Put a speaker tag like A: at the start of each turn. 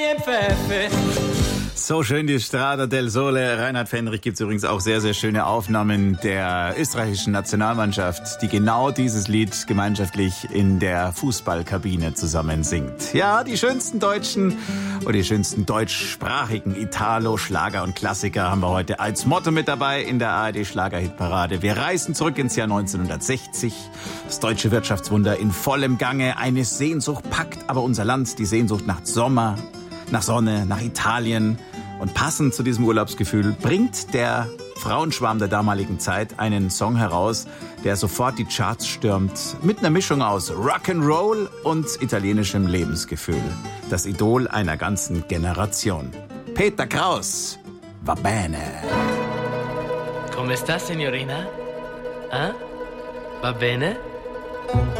A: So schön die Strada del Sole. Reinhard Fendrich gibt es übrigens auch sehr, sehr schöne Aufnahmen der österreichischen Nationalmannschaft, die genau dieses Lied gemeinschaftlich in der Fußballkabine zusammen singt. Ja, die schönsten deutschen oder die schönsten deutschsprachigen Italo, Schlager und Klassiker haben wir heute als Motto mit dabei in der ARD-Schlager-Hitparade. Wir reisen zurück ins Jahr 1960. Das deutsche Wirtschaftswunder in vollem Gange. Eine Sehnsucht packt aber unser Land, die Sehnsucht nach Sommer, nach Sonne, nach Italien. Und passend zu diesem Urlaubsgefühl bringt der Frauenschwarm der damaligen Zeit einen Song heraus, der sofort die Charts stürmt, mit einer Mischung aus Rock'n'Roll und italienischem Lebensgefühl. Das Idol einer ganzen Generation. Peter Kraus, Va bene.
B: Come sta, signorina? Va bene?